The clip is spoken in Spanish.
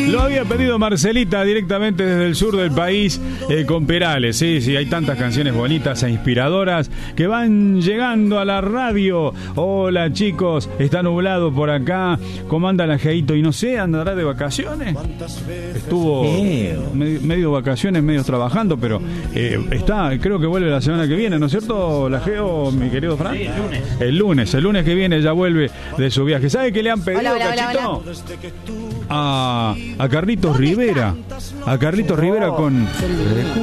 Lo había pedido Marcelita directamente desde el sur del país, con Perales. Sí, hay tantas canciones bonitas e inspiradoras que van llegando a la radio. Hola chicos, está nublado por acá. ¿Cómo anda la Geito? Y no sé, ¿andará de vacaciones? Estuvo medio vacaciones, medio trabajando, pero creo que vuelve la semana que viene, ¿no es cierto, la Geo, mi querido Fran? Sí, el lunes que viene ya vuelve de su viaje. ¿Sabe qué le han pedido, Cachito? A Carlitos Rivera. A Carlitos Rivera con